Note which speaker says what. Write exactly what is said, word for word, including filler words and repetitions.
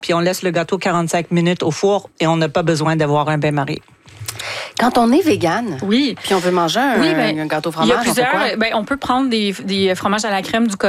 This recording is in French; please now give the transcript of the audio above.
Speaker 1: puis on laisse le gâteau quarante-cinq minutes au four et on n'a pas besoin d'avoir un bain-marie.
Speaker 2: Quand on est végane,
Speaker 3: oui.
Speaker 2: puis on veut manger un,
Speaker 3: oui, ben,
Speaker 2: un gâteau fromage,
Speaker 3: il y a plusieurs,
Speaker 2: on fait quoi?
Speaker 3: Ben, on peut prendre des, des fromages à la crème du